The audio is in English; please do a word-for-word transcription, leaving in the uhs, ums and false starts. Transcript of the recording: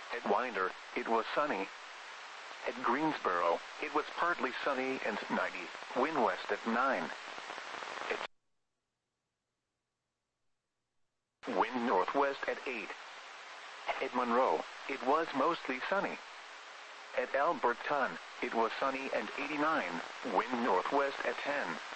At Winder, it was sunny. At Greensboro, it was partly sunny and ninety, wind west at nine. At wind northwest at eight. At Monroe, it was mostly sunny. At Alberton, it was sunny and eighty-nine, wind northwest at ten.